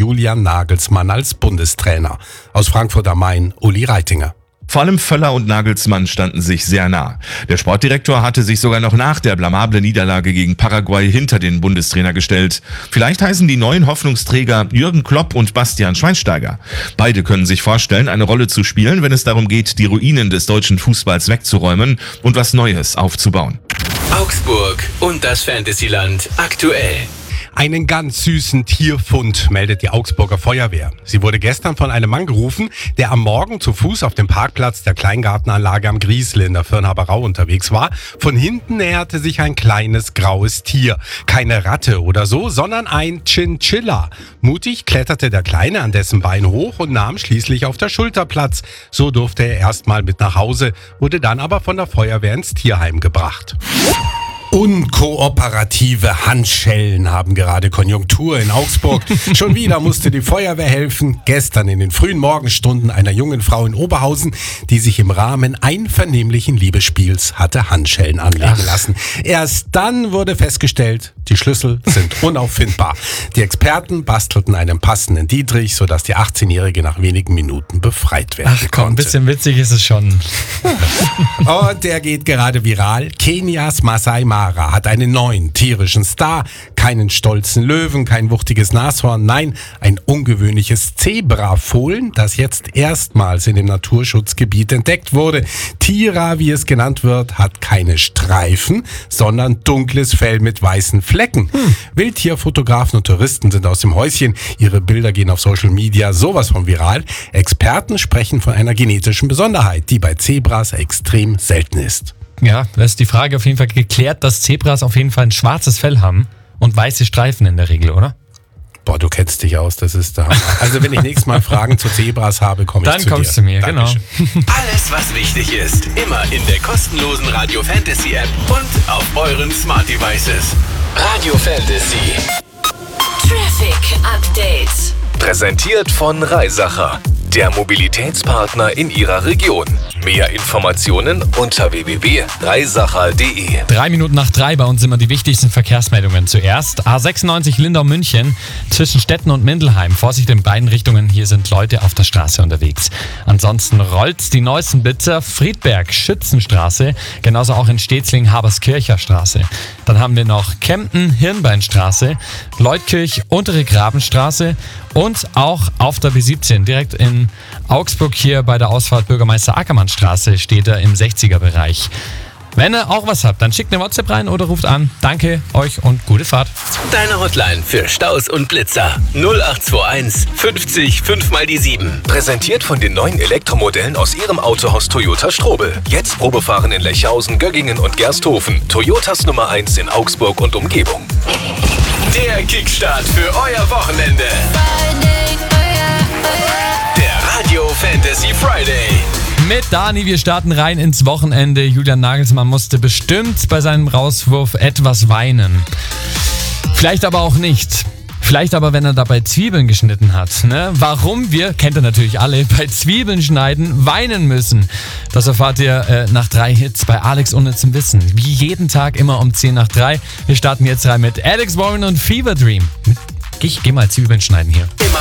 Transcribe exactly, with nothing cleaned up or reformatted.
Julian Nagelsmann als Bundestrainer. Aus Frankfurt am Main, Uli Reitinger. Vor allem Völler und Nagelsmann standen sich sehr nah. Der Sportdirektor hatte sich sogar noch nach der blamable Niederlage gegen Paraguay hinter den Bundestrainer gestellt. Vielleicht heißen die neuen Hoffnungsträger Jürgen Klopp und Bastian Schweinsteiger. Beide können sich vorstellen, eine Rolle zu spielen, wenn es darum geht, die Ruinen des deutschen Fußballs wegzuräumen und was Neues aufzubauen. Augsburg und das Fantasyland aktuell. Einen ganz süßen Tierfund meldet die Augsburger Feuerwehr. Sie wurde gestern von einem Mann gerufen, der am Morgen zu Fuß auf dem Parkplatz der Kleingartenanlage am Griesle in der Firnhaber unterwegs war. Von hinten näherte sich ein kleines graues Tier. Keine Ratte oder so, sondern ein Chinchilla. Mutig kletterte der Kleine an dessen Bein hoch und nahm schließlich auf der Schulter Platz. So durfte er erstmal mit nach Hause, wurde dann aber von der Feuerwehr ins Tierheim gebracht. Unkooperative Handschellen haben gerade Konjunktur in Augsburg. Schon wieder musste die Feuerwehr helfen. Gestern in den frühen Morgenstunden einer jungen Frau in Oberhausen, die sich im Rahmen einvernehmlichen Liebesspiels hatte Handschellen anlegen lassen. Erst dann wurde festgestellt, die Schlüssel sind unauffindbar. Die Experten bastelten einen passenden Dietrich, sodass die achtzehnjährige nach wenigen Minuten befreit werden Ach komm, ein konnte. bisschen witzig ist es schon. Und der geht gerade viral. Kenias Masai Mara hat einen neuen tierischen Star. Keinen stolzen Löwen, kein wuchtiges Nashorn, nein, ein ungewöhnliches Zebrafohlen, das jetzt erstmals in dem Naturschutzgebiet entdeckt wurde. Tira, wie es genannt wird, hat keine Streifen, sondern dunkles Fell mit weißen Flecken. Hm. Wildtierfotografen und Touristen sind aus dem Häuschen. Ihre Bilder gehen auf Social Media sowas von viral. Experten sprechen von einer genetischen Besonderheit, die bei Zebras extrem selten ist. Ja, da ist die Frage auf jeden Fall geklärt, dass Zebras auf jeden Fall ein schwarzes Fell haben und weiße Streifen in der Regel, oder? Boah, du kennst dich aus, das ist der Hammer. Also wenn ich nächstes Mal Fragen zu Zebras habe, komme ich Dann zu dir. kommst du zu mir, Dankeschön. genau. Alles, was wichtig ist, immer in der kostenlosen Radio Fantasy App und auf euren Smart Devices. Radio Fantasy. Traffic Update. Präsentiert von Reisacher, der Mobilitätspartner in Ihrer Region. Mehr Informationen unter w w w punkt reisacher punkt d e. Drei Minuten nach drei, bei uns immer die wichtigsten Verkehrsmeldungen. Zuerst A sechsundneunzig Lindau-München zwischen Stetten und Mindelheim. Vorsicht in beiden Richtungen, hier sind Leute auf der Straße unterwegs. Ansonsten rollt die neuesten Blitzer Friedberg, Schützenstraße, genauso auch in Stetzling, Haberskircher Straße. Dann haben wir noch Kempten, Hirnbeinstraße, Leutkirch, Untere Grabenstraße und auch auf der B siebzehn, direkt in Augsburg hier bei der Ausfahrt Bürgermeister Ackermannstraße steht er im sechziger-Bereich. Wenn ihr auch was habt, dann schickt eine WhatsApp rein oder ruft an. Danke euch und gute Fahrt. Deine Hotline für Staus und Blitzer null acht zwei eins fünfzig fünf mal die sieben. Präsentiert von den neuen Elektromodellen aus Ihrem Autohaus Toyota Strobel. Jetzt Probefahren in Lechhausen, Göggingen und Gersthofen. Toyotas Nummer eins in Augsburg und Umgebung. Der Kickstart für euer Wochenende. Der Radio Fantasy Friday. Mit Dani, wir starten rein ins Wochenende. Julian Nagelsmann musste bestimmt bei seinem Rauswurf etwas weinen. Vielleicht aber auch nicht. Vielleicht aber, wenn er dabei Zwiebeln geschnitten hat. Ne? Warum wir, kennt ihr natürlich alle, bei Zwiebeln schneiden weinen müssen. Das erfahrt ihr äh, nach drei Hits bei Alex Unnützem Wissen. Wie jeden Tag immer um zehn nach drei. Wir starten jetzt rein mit Alex Warren und Fever Dream. Ich geh mal Zwiebeln schneiden hier. Immer